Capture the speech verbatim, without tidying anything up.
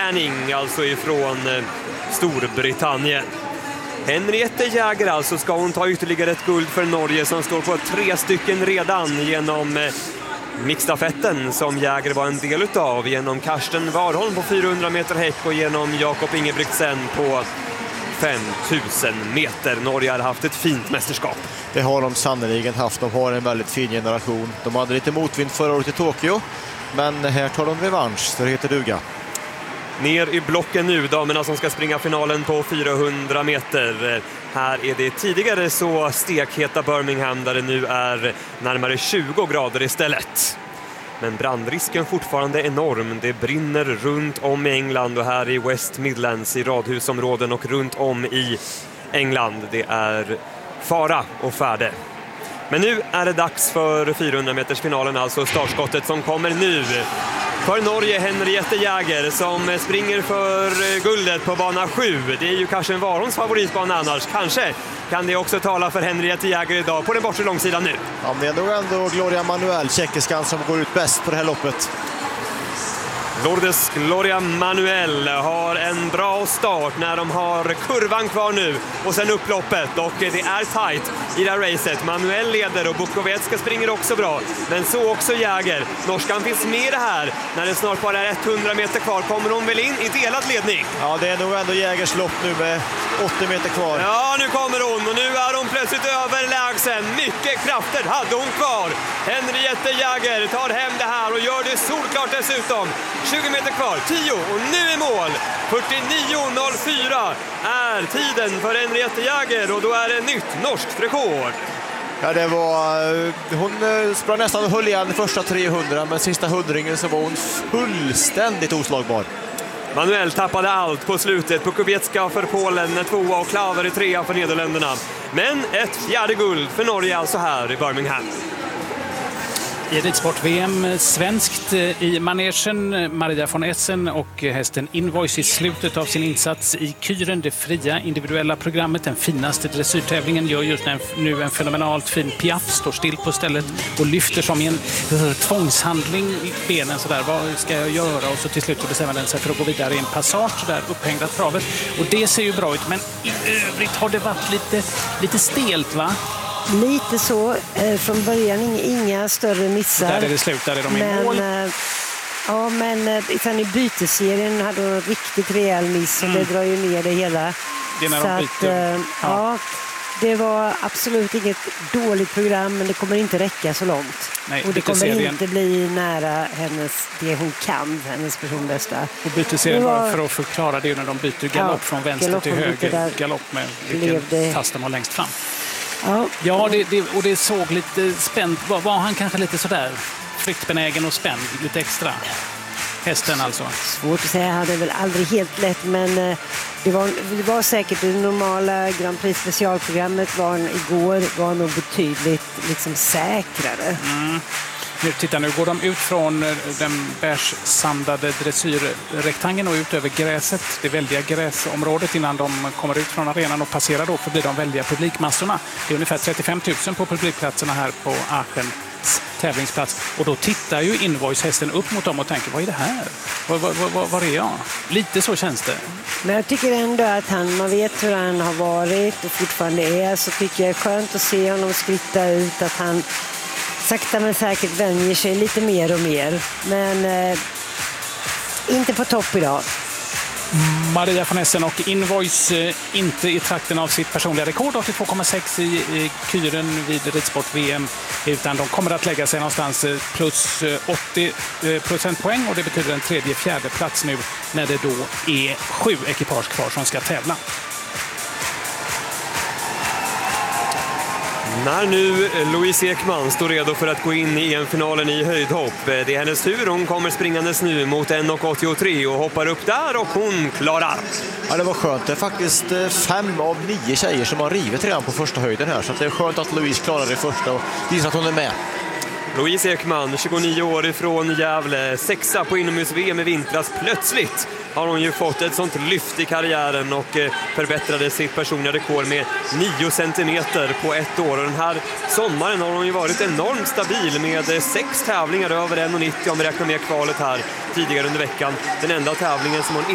Manning, alltså ifrån Storbritannien. Henriette Jäger alltså, ska hon ta ytterligare ett guld för Norge som står på tre stycken redan genom mixstafetten som Jäger var en del utav, genom Karsten Warholm på fyrahundra meter häck och genom Jakob Ingebrigtsen på fem tusen meter. Norge har haft ett fint mästerskap. Det har de sannoliken haft. De har en väldigt fin generation. De hade lite motvind förra året i Tokyo, men här tar de revansch, så det heter duga. Ner i blocken nu, damerna som ska springa finalen på fyrahundra meter. Här är det tidigare så stekheta Birmingham där det nu är närmare tjugo grader istället. Men brandrisken fortfarande enorm. Det brinner runt om i England och här i West Midlands i radhusområden och runt om i England. Det är fara och färde. Men nu är det dags för fyrahundra meters finalen, alltså startskottet som kommer nu. För Norge, Henriette Jäger som springer för guldet på bana sju. Det är ju kanske en Warholms favoritbana annars. Kanske kan det också tala för Henriette Jäger idag på den bortre långsidan nu. Ja, men det är nog ändå Gloria Manuel, tjeckiskan, som går ut bäst på det här loppet. Lourdes Gloria Manuel har en bra start när de har kurvan kvar nu och sen upploppet, och det är tight i det här racet. Manuel leder och Bukovetska springer också bra, men så också Jäger. Norskan finns med det här. När det snart bara är hundra meter kvar kommer hon väl in i delad ledning. Ja, det är nog ändå Jägers lopp nu med åttio meter kvar. Ja, nu kommer hon och nu är hon plötsligt överlägsen. Mycket krafter hade hon kvar. Henriette Jäger tar hem det här och gör det solklart dessutom. tjugo meter kvar, tio och nu är mål. fyrtionio noll fyra är tiden för Henriette Jäger och då är det nytt norskt rekord. Ja, det var, hon sprang nästan och höll igen första trehundra, men sista hundringen så var hon fullständigt oslagbar. Manuel tappade allt på slutet. Bukovetska för Polen, tvåa och Klaver i trea för Nederländerna. Men ett fjärde guld för Norge alltså här i Birmingham. I ridsport-V M svenskt i manegen, Maria von Essen och hästen Invoice i slutet av sin insats i Kyren, det fria individuella programmet, den finaste dressyrtävlingen, gör just nu en fenomenalt fin piaff, står still på stället och lyfter som i en tvångshandling i benen sådär, vad ska jag göra? Och så till slut bestämmer den sig för att gå vidare i en passage där upphängda travet, och det ser ju bra ut, men i övrigt har det varit lite, lite stelt, va? Lite så. Eh, från början inga större missar. Där är det slut, där är de i men, mål. Eh, ja, men eh, sen i byteserien hade de en riktigt rejäl miss och mm. det drar ju ner det hela. Det är när så de byter. Att, eh, ja. ja, det var absolut inget dåligt program, men det kommer inte räcka så långt. Nej, och det kommer byteserien... inte bli nära hennes, det hon kan, hennes personbästa. Och byteserien var... var för att förklara det när de byter galopp ja, från vänster till höger. Galopp med vilken det... fast de var längst fram. Ja, ja det, det, och det såg lite spänt. Var, var han kanske lite sådär flyktbenägen och spänd, lite extra? Hästen alltså. Svårt att säga, jag hade väl aldrig helt lätt, men det var, det var säkert det normala Grand Prix specialprogrammet var igår var nog betydligt liksom säkrare. Mm. Nu, titta, nu går de ut från den bärssamlade dressyrrektangeln och ut över gräset, det väldiga gräsområdet, innan de kommer ut från arenan och passerar då förbi de väldiga publikmassorna. Det är ungefär trettiofem tusen på publikplatserna här på Aachens tävlingsplats. Och då tittar ju Invoice-hästen upp mot dem och tänker, vad är det här? Var, var, var, var är jag? Lite så känns det. Men jag tycker ändå att han, man vet hur han har varit och fortfarande är, så tycker jag är skönt att se honom skritta ut, att han sakta men säkert vänjer sig lite mer och mer. Men eh, inte på topp idag. Maria von Essen och Invoice eh, inte i trakten av sitt personliga rekord, åttiotvå komma sex i, i Kyren vid ridsport-V M, utan de kommer att lägga sig någonstans eh, plus eh, åttio procentpoäng, och det betyder en tredje fjärde plats nu när det då är sju ekipage kvar som ska tävla. När nu Louise Ekman står redo för att gå in i en-finalen i höjdhopp. Det är hennes tur, hon kommer springandes nu mot en komma åttiotre och hoppar upp där och hon klarar. Ja, det var skönt. Det är faktiskt fem av nio tjejer som har rivit redan på första höjden här, så det är skönt att Louise klarar det första och visar att hon är med. Louise Ekman, tjugonio år ifrån Gävle, sexa på inomhus-V M i vintras. Plötsligt har hon ju fått ett sånt lyft i karriären och förbättrade sitt personliga rekord med nio centimeter på ett år. Och den här sommaren har hon ju varit enormt stabil med sex tävlingar över en komma nittio om vi räknar med kvalet här tidigare under veckan. Den enda tävlingen som hon